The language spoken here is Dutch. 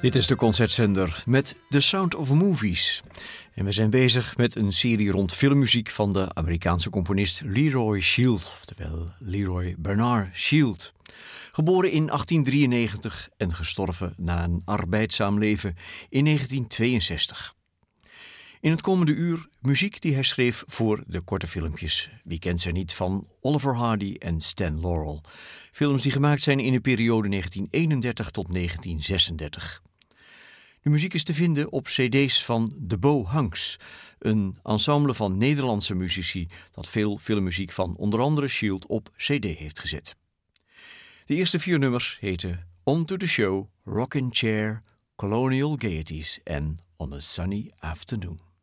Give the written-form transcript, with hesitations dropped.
Dit is de Concertzender met The Sound of Movies. En we zijn bezig met een serie rond filmmuziek van de Amerikaanse componist Leroy Shield, oftewel Leroy Bernard Shield. Geboren in 1893 en gestorven na een arbeidzaam leven in 1962. In het komende uur muziek die hij schreef voor de korte filmpjes. Wie kent ze niet van Oliver Hardy en Stan Laurel. Films die gemaakt zijn in de periode 1931 tot 1936. De muziek is te vinden op cd's van The Bo Hunks, een ensemble van Nederlandse muzici dat veel filmmuziek van onder andere Shield op cd heeft gezet. De eerste 4 nummers heten On to the Show, Rockin' Chair, Colonial Gaieties en On a Sunny Afternoon.